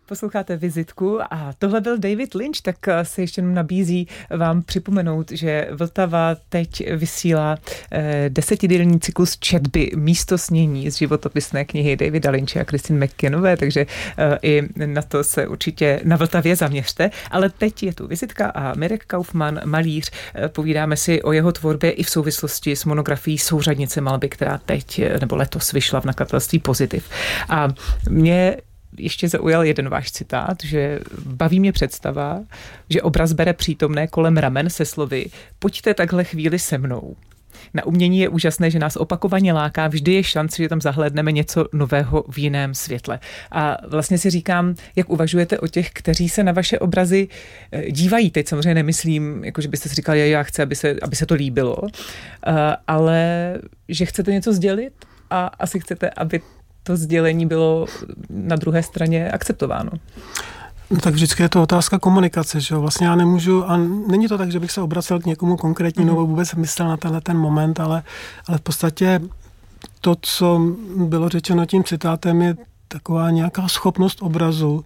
Posloucháte Vizitku a tohle byl David Lynch, tak se ještě nabízí vám připomenout, že Vltava teď vysílá 10dílný cyklus četby Místo snění z životopisné knihy Davida Lynche a Christine McKennové, takže i na to se určitě na Vltavě zaměřte. Ale teď je tu Vizitka a Mirek Kaufman, malíř. Povídáme si o jeho tvorbě i v souvislosti s monografií Souřadnice malby, která teď nebo letos vyšla v nakladatelství Pozitiv. A mě ještě zaujal jeden váš citát, že baví mě představa, že obraz bere přítomné kolem ramen se slovy pojďte takhle chvíli se mnou. Na umění je úžasné, že nás opakovaně láká, vždy je šance, že tam zahlédneme něco nového v jiném světle. A vlastně si říkám, jak uvažujete o těch, kteří se na vaše obrazy dívají. Teď samozřejmě nemyslím, jako že byste si říkali, já chci, aby se to líbilo, ale že chcete něco sdělit a asi chcete, aby to sdělení bylo na druhé straně akceptováno. No tak vždycky je to otázka komunikace, že jo? Vlastně já nemůžu, a není to tak, že bych se obracel k někomu konkrétně, nebo vůbec myslel na tenhle ten moment, ale v podstatě to, co bylo řečeno tím citátem, je taková nějaká schopnost obrazu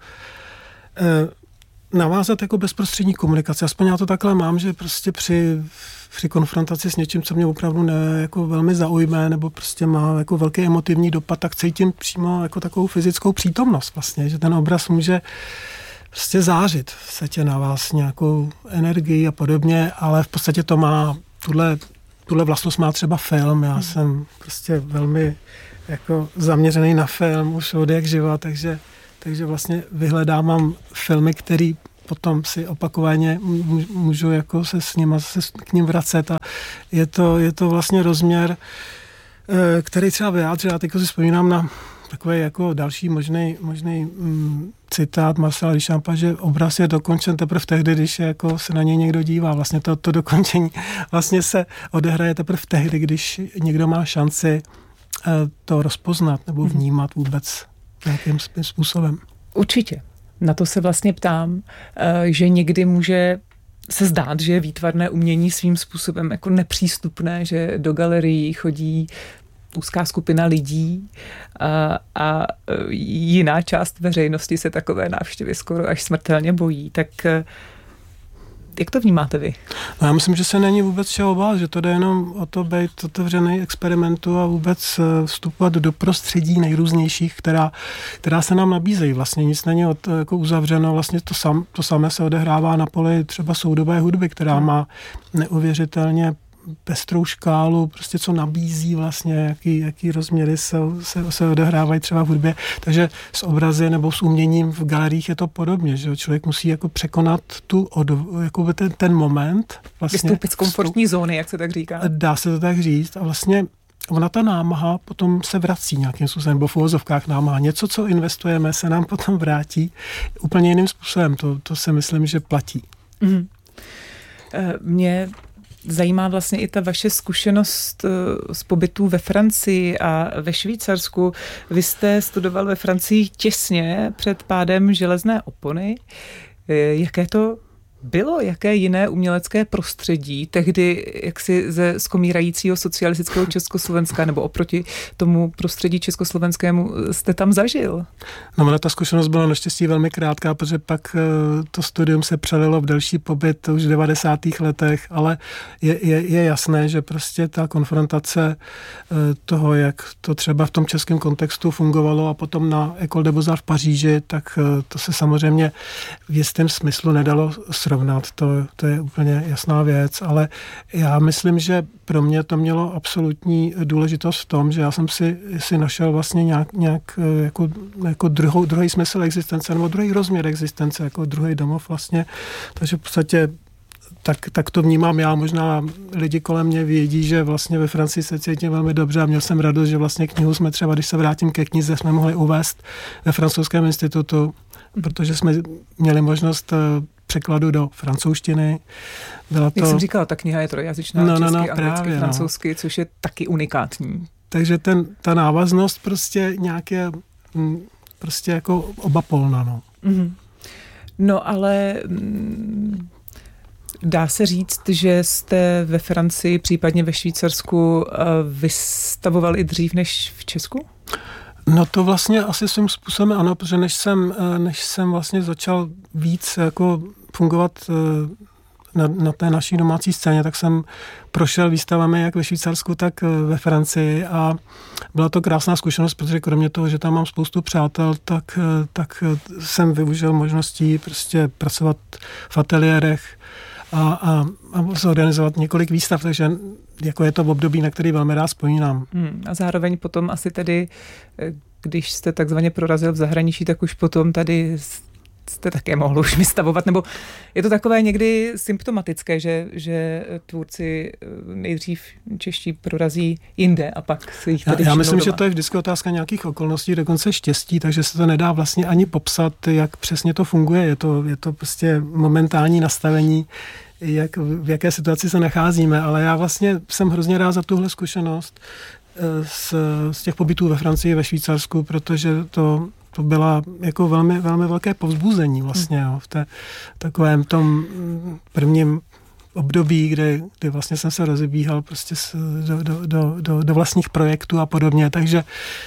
navázat jako bezprostřední komunikace. Aspoň já to takhle mám, že prostě při konfrontaci s něčím, co mě opravdu jako velmi zaujme, nebo prostě má jako velký emotivní dopad, tak cítím přímo jako takovou fyzickou přítomnost vlastně, že ten obraz může prostě zářit v setě na vás nějakou energii a podobně, ale v podstatě to má, tuhle vlastnost má třeba film, já jsem prostě velmi jako zaměřený na film už od jak živa, takže vlastně vyhledávám filmy, které potom si opakovaně můžu jako se k ním vracet a je to vlastně rozměr, který třeba vyjádří. Já teď si vzpomínám na takový jako další možný citát Marcela Duchampa, že obraz je dokončen teprve tehdy, když jako se na něj někdo dívá. Vlastně to dokončení vlastně se odehraje teprve tehdy, když někdo má šanci to rozpoznat nebo vnímat vůbec nějakým způsobem. Určitě. Na to se vlastně ptám, že někdy může se zdát, že je výtvarné umění svým způsobem jako nepřístupné, že do galerií chodí úzká skupina lidí a jiná část veřejnosti se takové návštěvy skoro až smrtelně bojí. Tak jak to vnímáte vy? No já myslím, že se není vůbec čeho bát, že to jde jenom o to být otevřený experimentu a vůbec vstupovat do prostředí nejrůznějších, která se nám nabízejí. Vlastně nic není jako uzavřeno, vlastně to samé se odehrává na poli třeba soudobé hudby, která má neuvěřitelně pestrou škálu, prostě co nabízí vlastně, jaký rozměry se odehrávají třeba v hudbě. Takže s obrazy nebo s uměním v galeriích je to podobně, že člověk musí jako překonat ten moment. Vlastně, vystoupit z komfortní zóny, jak se tak říká. Dá se to tak říct a vlastně ona ta námaha potom se vrací nějakým způsobem, nebo v uvozovkách námaha. Něco, co investujeme, se nám potom vrátí úplně jiným způsobem. To si myslím, že platí. Mě zajímá vlastně i ta vaše zkušenost z pobytu ve Francii a ve Švýcarsku. Vy jste studoval ve Francii těsně před pádem železné opony. Jaké to bylo? Jaké jiné umělecké prostředí tehdy jaksi ze skomírajícího socialistického Československa nebo oproti tomu prostředí československému jste tam zažil? No, ta zkušenost byla naštěstí velmi krátká, protože pak to studium se přelilo v delší pobyt už v 90. letech, ale je jasné, že prostě ta konfrontace toho, jak to třeba v tom českém kontextu fungovalo a potom na École des Beaux-Arts v Paříži, tak to se samozřejmě v jistém smyslu nedalo srovnat. To je úplně jasná věc, ale já myslím, že pro mě to mělo absolutní důležitost v tom, že já jsem si našel vlastně nějak jako druhý smysl existence, nebo druhý rozměr existence, jako druhý domov vlastně. Takže v podstatě tak to vnímám já. Možná lidi kolem mě vědí, že vlastně ve Francii se cítím velmi dobře a měl jsem radost, že vlastně knihu jsme třeba, když se vrátím ke knize, jsme mohli uvést ve francouzském institutu, protože jsme měli možnost překladu do francouzštiny. Jak jsem říkala, ta kniha je trojjazyčná, česky, anglicky, francouzsky, což je taky unikátní. Takže ta návaznost prostě nějaké prostě jako obapolná. No. No ale dá se říct, že jste ve Francii, případně ve Švýcarsku vystavovali i dřív než v Česku? No to vlastně asi svým způsobem ano, protože než jsem vlastně začal víc jako fungovat na té naší domácí scéně, tak jsem prošel výstavami jak ve Švýcarsku, tak ve Francii a byla to krásná zkušenost, protože kromě toho, že tam mám spoustu přátel, tak jsem využil možností prostě pracovat v ateliérech a zorganizovat několik výstav, takže jako je to v období, na který velmi rád vzpomínám. A zároveň potom asi tedy, když jste takzvaně prorazil v zahraničí, tak už potom tady jste také mohl už vystavovat, nebo je to takové někdy symptomatické, že tvůrci nejdřív čeští prorazí jinde a pak se jich tady Já myslím, doma. že to je vždycky otázka nějakých okolností, dokonce štěstí, takže se to nedá vlastně ani popsat, jak přesně to funguje. Je to prostě momentální nastavení, v jaké situaci se nacházíme, ale já vlastně jsem hrozně rád za tuhle zkušenost z těch pobytů ve Francii, ve Švýcarsku, protože to byla jako velmi, velmi velké povzbuzení vlastně v takovém tom prvním období, kdy vlastně jsem se rozebíhal prostě do vlastních projektů a podobně, takže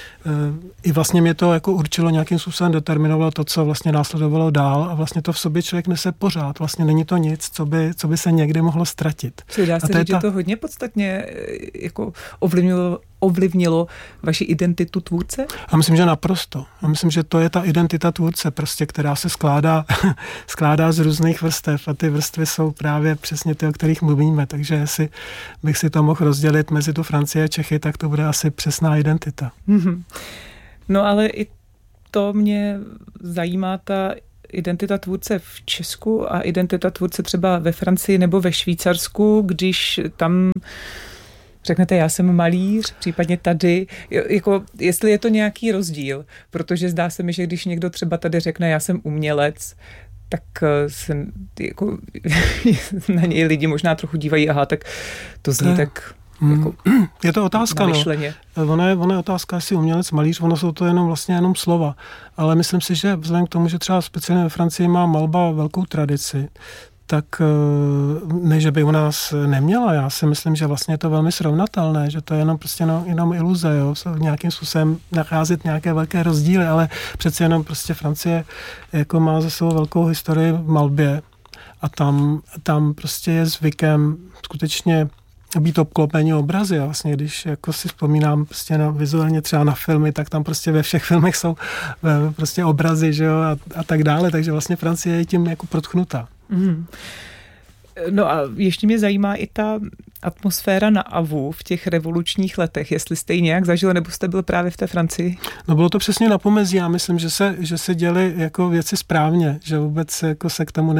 i vlastně mě to jako určilo nějakým způsobem, determinovalo to, co vlastně následovalo dál a vlastně to v sobě člověk nese pořád. Vlastně není to nic, co by se někdy mohlo ztratit. Čili dá se říct, že to hodně podstatně jako ovlivnilo vaši identitu tvůrce? A myslím, že naprosto. A myslím, že to je ta identita tvůrce, prostě, která se skládá z různých vrstev a ty vrstvy jsou právě přesně ty, o kterých mluvíme. Takže jestli bych si to mohl rozdělit mezi tu Francii a Čechy, tak to bude asi přesná identita. Mm-hmm. No ale i to mě zajímá, ta identita tvůrce v Česku a identita tvůrce třeba ve Francii nebo ve Švýcarsku, když tam řeknete, já jsem malíř, případně tady, jako jestli je to nějaký rozdíl, protože zdá se mi, že když někdo třeba tady řekne, já jsem umělec, tak se jako na něj lidi možná trochu dívají, aha, tak to zní tak jako je to otázka, Ono je otázka, jestli umělec, malíř, ono jsou to jenom slova. Ale myslím si, že vzhledem k tomu, že třeba speciálně ve Francii má malba velkou tradici, tak ne, že by u nás neměla. Já si myslím, že vlastně je to velmi srovnatelné, že to je jenom prostě jenom iluze, jo, nějakým způsobem nacházet nějaké velké rozdíly, ale přeci jenom prostě Francie jako má za sebou velkou historii v malbě a tam prostě je zvykem skutečně být obklopení obrazy. A vlastně, když jako si vzpomínám prostě vizuálně třeba na filmy, tak tam prostě ve všech filmech jsou prostě obrazy, že jo, a tak dále. Takže vlastně Francie je tím jako protchnutá. Mm. No a ještě mě zajímá i ta atmosféra na AVU v těch revolučních letech, jestli jste ji nějak zažil, nebo jste byl právě v té Francii? No bylo to přesně na pomezí, já myslím, že se děly jako věci správně, že vůbec jako se k tomu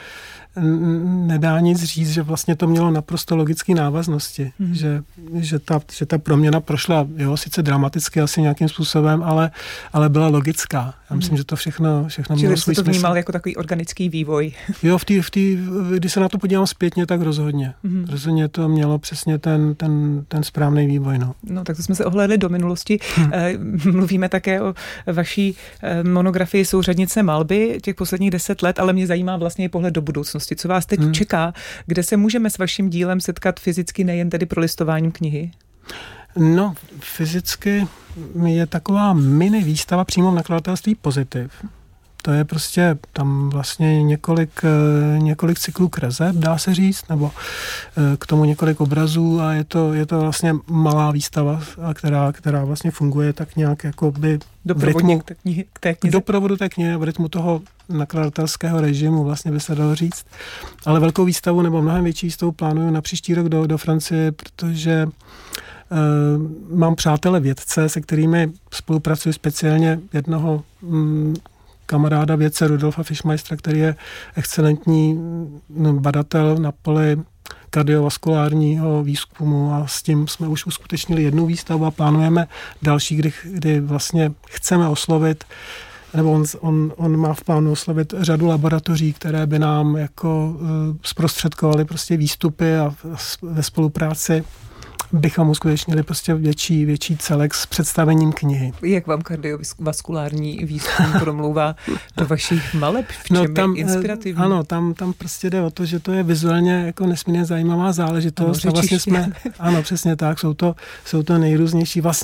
nedá nic říct, že vlastně to mělo naprosto logické návaznosti, že ta proměna prošla, jo, sice dramaticky asi nějakým způsobem, ale byla logická. Já myslím, že to všechno mělo svůj smysl. To vnímal smysl. jako takový organický vývoj. Jo, když se na to podívám zpětně, tak rozhodně. Rozhodně to mělo přesně ten správný vývoj. No, tak to jsme se ohlédli do minulosti. Mluvíme také o vaší monografii Souřadnice malby těch posledních 10 let, ale mě zajímá vlastně i pohled do budoucnosti. Co vás teď čeká? Kde se můžeme s vaším dílem setkat fyzicky, nejen tedy prolistováním knihy? No, fyzicky je taková mini výstava přímo v nakladatelství Pozitiv. To je prostě tam vlastně několik cyklů kreseb, dá se říct, nebo k tomu několik obrazů a je to vlastně malá výstava, která vlastně funguje tak nějak jako by doprovodně k té knize. Doprovodu té knihy v rytmu toho nakladatelského režimu, vlastně by se dalo říct. Ale velkou výstavu nebo mnohem větší výstavu plánuju na příští rok do Francie, protože mám přátele vědce, se kterými spolupracuji, speciálně jednoho kamaráda vědce Rudolfa Fischmeistera, který je excelentní badatel na poli kardiovaskulárního výzkumu a s tím jsme už uskutečnili jednu výstavu a plánujeme další, kdy vlastně chceme oslovit, nebo on má v plánu oslovit řadu laboratoří, které by nám jako zprostředkovaly prostě výstupy a ve spolupráci bychom uskutečnili prostě větší celek s představením knihy. Jak vám kardiovaskulární výzkum promlouvá do vašich maleb? V čem je inspirativní? Ano, tam prostě jde o to, že to je vizuálně jako nesmírně zajímavá záležitost. Ano, vlastně ano, přesně tak, jsou to nejrůznější. Vlastně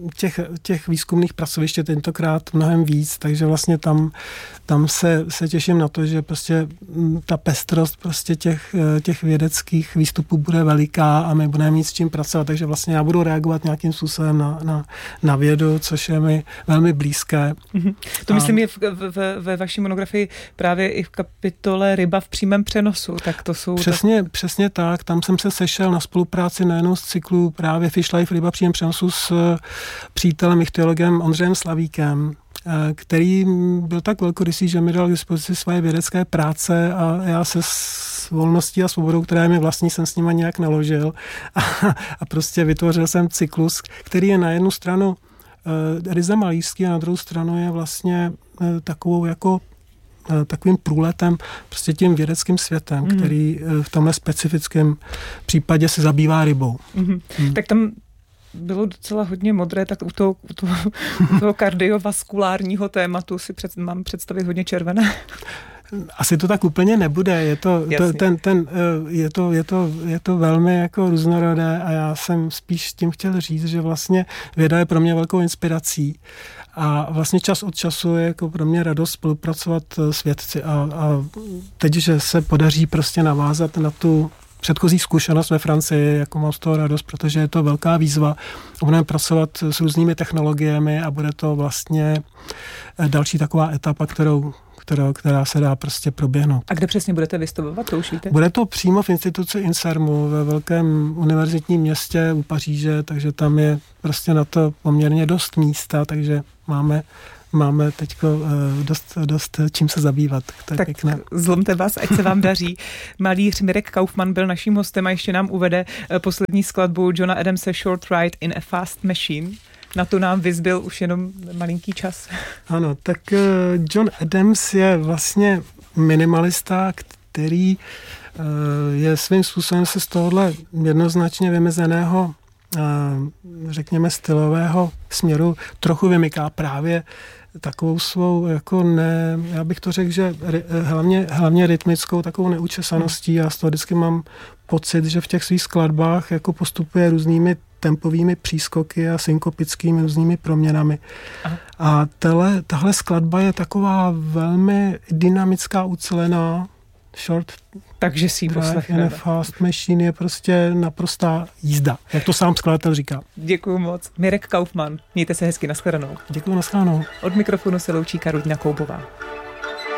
těch výzkumných pracovišť je tentokrát mnohem víc, takže vlastně tam se těším na to, že prostě ta pestrost prostě těch vědeckých výstupů bude veliká a my budeme mít s čím pracovat, takže vlastně já budu reagovat nějakým způsobem na vědu, což je mi velmi blízké. To myslím je ve vaší monografii právě i v kapitole Ryba v přímém přenosu, tak to jsou... Přesně tak, tam jsem se sešel na spolupráci na jednou z cyklů právě Fish Life Ryba v přímém přenosu s přítelem, ichtyologem Ondřejem Slavíkem, který byl tak velkorysý, že mi dal k dispozici svoje vědecké práce a já se s volností a svobodou, která je mi vlastní, jsem s nima nějak naložil a prostě vytvořil jsem cyklus, který je na jednu stranu ryze malířský a na druhou stranu je vlastně takovým průletem prostě tím vědeckým světem, který v tomhle specifickém případě se zabývá rybou. Tak tam bylo docela hodně modré, tak u toho kardiovaskulárního tématu si mám představit hodně červené. Asi to tak úplně nebude, je to velmi jako různorodé a já jsem spíš tím chtěl říct, že vlastně věda je pro mě velkou inspirací a vlastně čas od času je jako pro mě radost spolupracovat s vědci a teď, že se podaří prostě navázat na tu předchozí zkušenost ve Francii, jako mám z toho radost, protože je to velká výzva. Budeme pracovat s různými technologiemi a bude to vlastně další taková etapa, která se dá prostě proběhnout. A kde přesně budete vystavovat, to už víte? Bude to přímo v instituci INSERMu ve velkém univerzitním městě u Paříže, takže tam je prostě na to poměrně dost místa, takže máme teď dost čím se zabývat. Tak zlomte vás, ať se vám daří. Malíř Mirek Kaufmann byl naším hostem a ještě nám uvede poslední skladbu Johna Adamse Short Ride in a Fast Machine. Na to nám vyzbyl už jenom malinký čas. Ano, tak John Adams je vlastně minimalista, který je svým způsobem se z tohohle jednoznačně vymezeného řekněme stylového směru trochu vymyká právě takovou svou, jako ne, já bych to řekl, že hlavně rytmickou takovou neučesaností. Já z toho vždycky mám pocit, že v těch svých skladbách jako postupuje různými tempovými přískoky a synkopickými různými proměnami. Aha. A tahle skladba je taková velmi dynamická, ucelená, short. Takže si ji poslechneme. Fast Machine je prostě naprostá jízda, jak to sám skladatel říká. Děkuju moc. Mirek Kaufmann, mějte se hezky, nashledanou. Děkuju, nashledanou. Od mikrofonu se loučí Karolína Koubová.